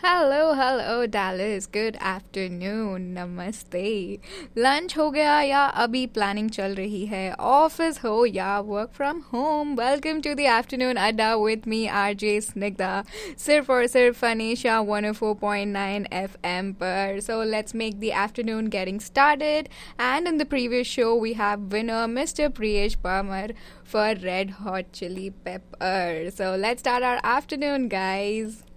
Hello Dallas good afternoon नमस्ते lunch हो गया या अभी प्लानिंग चल रही है ऑफिस हो या work from home welcome to the afternoon अड्डा विद मी आरजे स्निग्धा सिर्फ और सिर्फ फनीशा 104.9 एफएम पर so let's make the afternoon getting started and in the previous show we have winner Mr. Priyesh Parmar for Red Hot Chili Pepper so let's start our afternoon guys.